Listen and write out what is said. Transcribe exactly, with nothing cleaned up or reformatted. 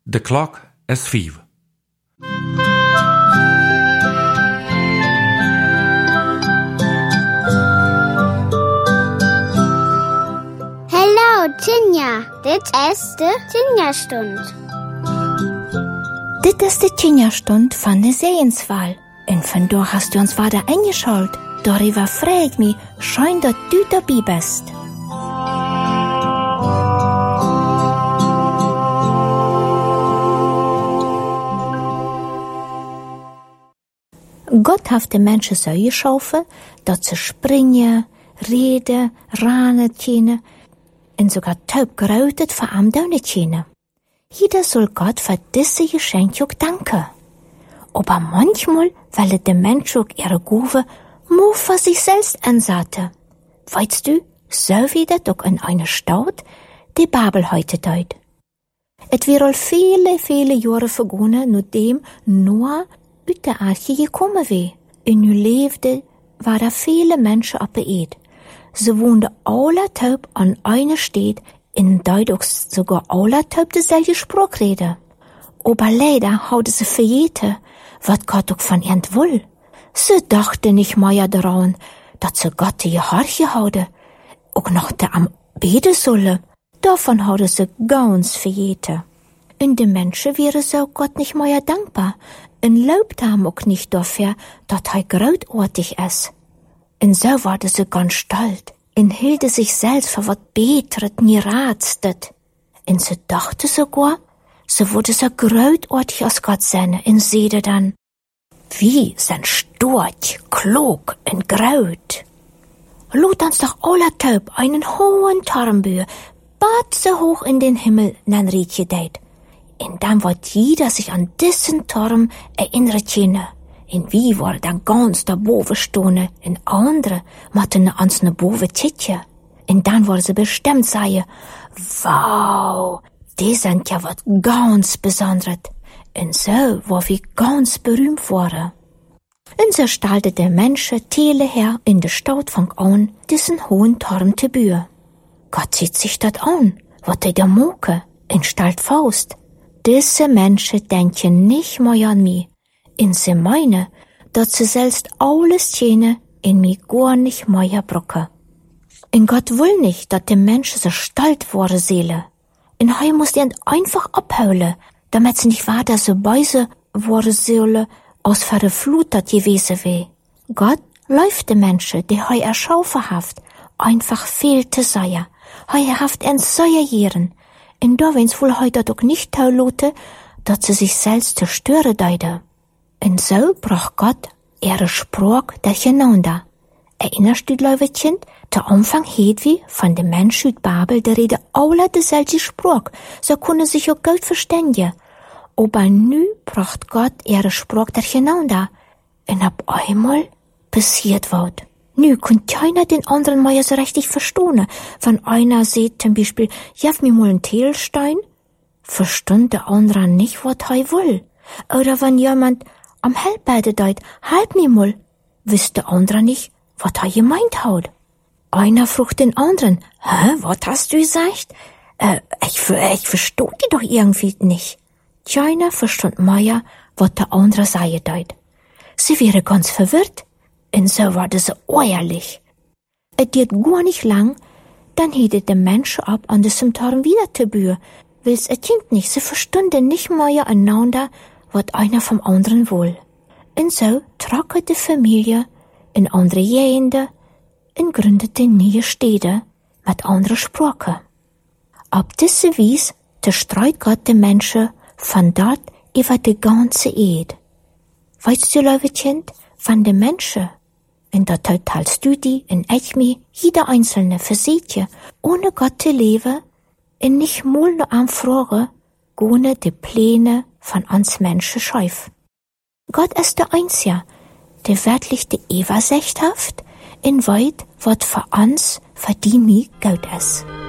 De klok is vijf. Hallo, Tinja. Dit is de Tinja-stund. Dit is de Tinja-stund van de Sehenswahl. En vandaag hast du uns weiter eingeschaut. Darüber frage ich mich, schön, dass du dabei bist. Gott hat den Menschen so geschaffen, dass sie springen, reden, ranen können und sogar taub gerautet vor am Daunen können. Jeder soll Gott für diese Geschenke auch danken. Aber manchmal will der Mensch auch ihre Gabe nur für sich selbst einsetzen. Weißt du, so wie das auch in einer Stadt die Babel heute deut. Es wird al viele, viele Jahre vergangen, nachdem Noah uit der Arche gekommen war. In nu leefde waren viele Menschen op de Erde. Sie woonden alle taub an einer Stadt, in der auch sogar alle taub dieselbe Sprache reden. Aber leider hadden sie vergeten, was Gott auch von ihnen will. Sie dachten nicht mehr daran, dass sie Gott die Harche hadden, auch noch der am beten sollen. Davon hadden sie ganz vergeten. Und die Menschen wären so Gott nicht mehr dankbar und lobten ihm auch nicht dafür, dass er großartig ist. Und so waren sie ganz stolz und hielten sich selbst für was Besseres nie ratstet. Und sie dachten sogar, sie würde so großartig als Gott sein und seide dann, wie sind stark, klug und groß. Lud uns doch alle taub einen hohen Turm bauen, bad so hoch in den Himmel, nan Rietje deit. Und dann wird jeder sich an diesen Turm erinnern können. Und wie war dann ganz da boven stehen, und andere machten ans ne boven titje. Und dann war sie bestimmt sagen, wow, die sind ja wat ganz Besonderes. Und so war wir ganz berühmt worden. Und so stellte der Mensch Tele her in der Stadt fang an, diesen hohen Turm zu bauen. Gott sieht sich das an, wat er da moke, und stellt Faust. Diese Menschen denken nicht mehr an mich, und sie meinen, dass sie selbst alles tun in mich gar nicht mehr brauchen. Und Gott will nicht, dass die Menschen so stolz worden seele. Und er muss ihn einfach abholen, damit sie nicht weiter so böse worden sollen, als für die Flut das gewesen wäre. Gott läuft den Menschen, die er erschaffen hat, einfach viel zu sein. Er hat uns so jahren. Und da wenn's wohl heute doch nicht taulute, dass sie sich selbst zerstören deide. Und so brach Gott ihre Sprache durcheinander. Erinnerst du, Leuwekind, der Anfang het wie von dem Menschen uit Babel, der rede alle dieselbe Sprache, so können sich auch gut verständigen. Aber nu bracht Gott ihre Sprache durcheinander. Und ab einmal passiert was. Nu kann keiner den anderen mehr so richtig verstehen. Wenn einer sagt zum Beispiel, gib mir mal einen Teelstein, verstund der andere nicht, was er will. Oder wenn jemand am Helbede deut, halt mir mal, wisst der andere nicht, was er gemeint hat. Einer fragt den anderen, hä, was hast du gesagt? Äh, ich, ich verstehe die doch irgendwie nicht. Keiner verstand mehr, was der andere sagen deut. Sie wäre ganz verwirrt. Und so war das ehrlich. Es geht gar nicht lang, dann hielt der Mensch ab, an diesem Turm wieder zu bauen, weil es ging nicht, sie verstanden nicht mehr einander, was einer vom anderen will. Und so trug die Familie in andere Gegenden und gründete neue Städte mit anderer Sprache. Auf diese Weise zerstreut Gott die Menschen von dort über die ganze Erde. Weißt du, Leuwekind, von den Menschen, und da teilst du die in ich mich, jeder Einzelne für sich, ohne Gott zu leben, und nicht mal nur am Fragen, ohne die Pläne von uns Menschen schäuf. Gott ist der Einzige, der wirklich die Eva secht haft, in weit, wat für uns, für die mich gut ist.